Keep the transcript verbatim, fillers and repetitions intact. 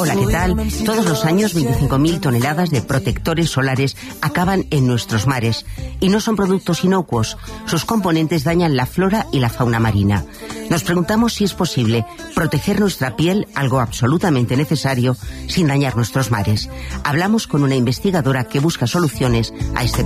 Hola, ¿qué tal? Todos los años veinticinco mil toneladas de protectores solares acaban en nuestros mares y no son productos inocuos. Sus componentes dañan la flora y la fauna marina. Nos preguntamos si es posible proteger nuestra piel, algo absolutamente necesario, sin dañar nuestros mares. Hablamos con una investigadora que busca soluciones a este